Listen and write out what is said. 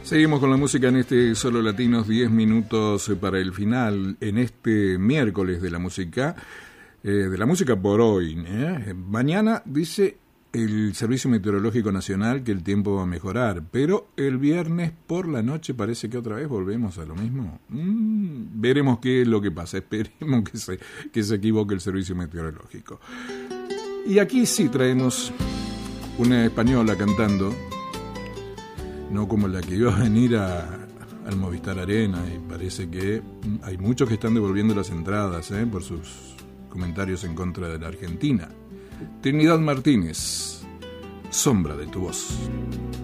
Seguimos con la música en este Solo Latinos, 10 minutos para el final, en este miércoles de la música por hoy. Mañana dice el Servicio Meteorológico Nacional que el tiempo va a mejorar, pero el viernes por la noche parece que otra vez volvemos a lo mismo. Veremos qué es lo que pasa, esperemos que se equivoque el Servicio Meteorológico. Y aquí sí traemos una española cantando, no como la que iba a venir al Movistar Arena, y parece que hay muchos que están devolviendo las entradas por sus comentarios en contra de la Argentina. Trinidad Martínez, Sombra de tu voz.